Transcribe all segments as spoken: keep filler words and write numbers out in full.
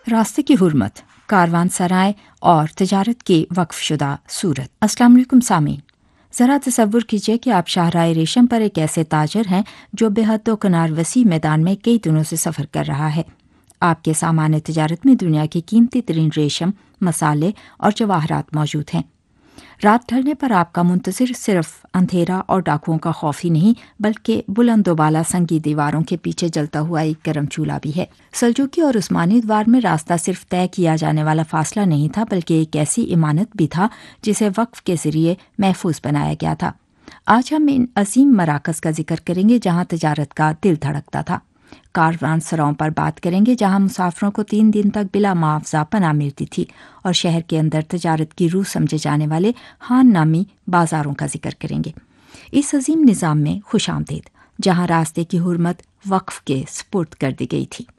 راستے کی حرمت، کاروان سرائے اور تجارت کی وقف شدہ صورت۔ السلام علیکم سامعین، ذرا تصور کیجئے کہ آپ شاہراہ ریشم پر ایک ایسے تاجر ہیں جو بے حد و کنار وسیع میدان میں کئی دنوں سے سفر کر رہا ہے۔ آپ کے سامان تجارت میں دنیا کی قیمتی ترین ریشم، مسالے اور جواہرات موجود ہیں۔ رات ڈھلنے پر آپ کا منتظر صرف اندھیرا اور ڈاکوؤں کا خوف ہی نہیں، بلکہ بلند و بالا سنگی دیواروں کے پیچھے جلتا ہوا ایک گرم چولہا بھی ہے۔ سلجوقی اور عثمانی ادوار میں راستہ صرف طے کیا جانے والا فاصلہ نہیں تھا، بلکہ ایک ایسی امانت بھی تھا جسے وقف کے ذریعے محفوظ بنایا گیا تھا۔ آج ہم ان عظیم مراکز کا ذکر کریں گے جہاں تجارت کا دل دھڑکتا تھا، کاروان سراؤں پر بات کریں گے جہاں مسافروں کو تین دن تک بلا معاوضہ پناہ ملتی تھی، اور شہر کے اندر تجارت کی روح سمجھے جانے والے ہان نامی بازاروں کا ذکر کریں گے۔ اس عظیم نظام میں خوش آمدید، جہاں راستے کی حرمت وقف کے سپرد کر دی گئی تھی۔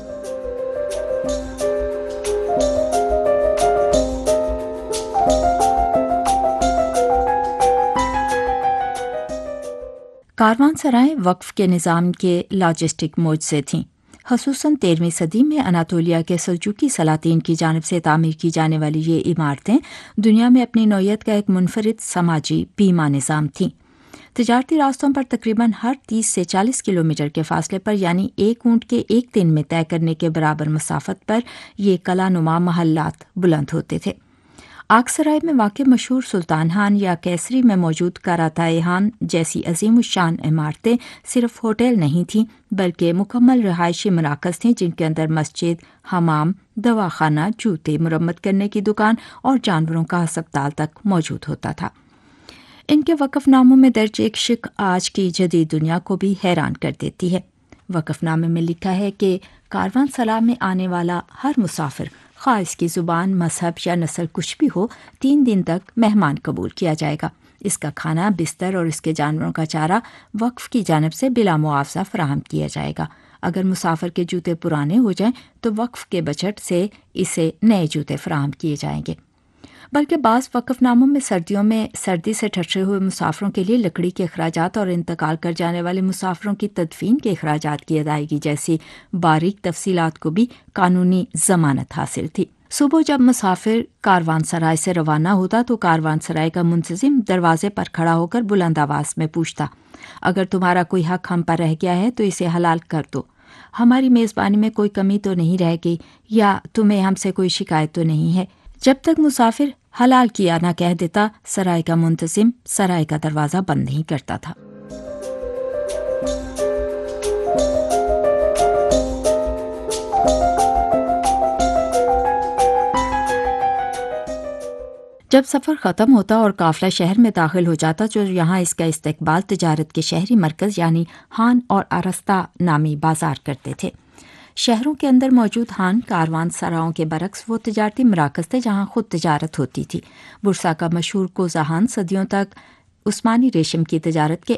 کاروان سرائیں وقف کے نظام کے لاجسٹک معجزے تھیں۔ خصوصاً تیرہویں صدی میں اناطولیہ کے سلجوقی سلاطین کی جانب سے تعمیر کی جانے والی یہ عمارتیں دنیا میں اپنی نوعیت کا ایک منفرد سماجی بیمہ نظام تھیں۔ تجارتی راستوں پر تقریباً ہر تیس سے چالیس کلومیٹر کے فاصلے پر، یعنی ایک اونٹ کے ایک دن میں طے کرنے کے برابر مسافت پر، یہ کلا نما محلات بلند ہوتے تھے۔ آکسرائے میں واقع مشہور سلطان ہان یا کیسری میں موجود کاراتائے ہان جیسی عظیم الشان عمارتیں صرف ہوٹل نہیں تھیں، بلکہ مکمل رہائشی مراکز تھیں جن کے اندر مسجد، حمام، دواخانہ، جوتے مرمت کرنے کی دکان اور جانوروں کا ہسپتال تک موجود ہوتا تھا۔ ان کے وقف ناموں میں درج ایک شق آج کی جدید دنیا کو بھی حیران کر دیتی ہے۔ وقف نامے میں لکھا ہے کہ کاروان سرا میں آنے والا ہر مسافر، خواہ اس کی زبان، مذہب یا نسل کچھ بھی ہو، تین دن تک مہمان قبول کیا جائے گا۔ اس کا کھانا، بستر اور اس کے جانوروں کا چارہ وقف کی جانب سے بلا معاوضہ فراہم کیا جائے گا۔ اگر مسافر کے جوتے پرانے ہو جائیں تو وقف کے بجٹ سے اسے نئے جوتے فراہم کیے جائیں گے۔ بلکہ بعض وقف ناموں میں سردیوں میں سردی سے ٹھٹھرے ہوئے مسافروں کے لیے لکڑی کے اخراجات اور انتقال کر جانے والے مسافروں کی تدفین کے اخراجات کی ادائیگی جیسی باریک تفصیلات کو بھی قانونی ضمانت حاصل تھی۔ صبح جب مسافر کاروان سرائے سے روانہ ہوتا تو کاروان سرائے کا منتظم دروازے پر کھڑا ہو کر بلند آواز میں پوچھتا، اگر تمہارا کوئی حق ہم پر رہ گیا ہے تو اسے حلال کر دو، ہماری میزبانی میں کوئی کمی تو نہیں رہ گئی، یا تمہیں ہم سے کوئی شکایت تو نہیں ہے۔ جب تک مسافر حلال کیا نہ کہہ دیتا، سرائے کا منتظم سرائے کا دروازہ بند نہیں کرتا تھا۔ جب سفر ختم ہوتا اور قافلہ شہر میں داخل ہو جاتا جو یہاں اس کا استقبال تجارت کے شہری مرکز یعنی ہان اور آرستہ نامی بازار کرتے تھے۔ شہروں کے اندر موجود ہان کاروان سراؤں کے برعکس وہ تجارتی مراکز تھے جہاں خود تجارت ہوتی تھی۔ برسا کا مشہور کوزہ ہان صدیوں تک عثمانی ریشم کی تجارت کے